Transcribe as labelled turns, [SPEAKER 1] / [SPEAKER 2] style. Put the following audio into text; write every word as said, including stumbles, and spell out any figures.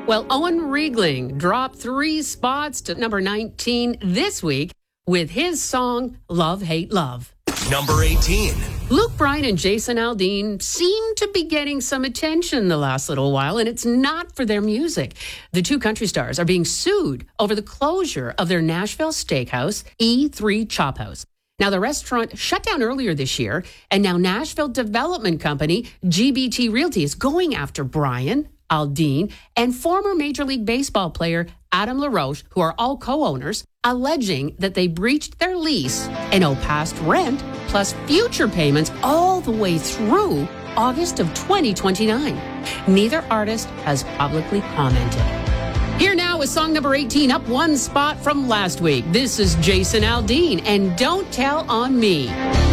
[SPEAKER 1] Well, Owen Riegling dropped three spots to number nineteen this week with his song Love, Hate, Love.
[SPEAKER 2] Number eighteen.
[SPEAKER 1] Luke Bryan and Jason Aldean seem to be getting some attention the last little while, and it's not for their music. The two country stars are being sued over the closure of their Nashville steakhouse, E three Chop House. Now, the restaurant shut down earlier this year, and now Nashville development company G B T Realty is going after Bryan, Aldean, and former Major League Baseball player Adam LaRoche, who are all co-owners, alleging that they breached their lease and owe past rent plus future payments all the way through August of twenty twenty-nine. Neither artist has publicly commented. Here now is song number eighteen, up one spot from last week. This is Jason Aldean and Don't Tell on Me.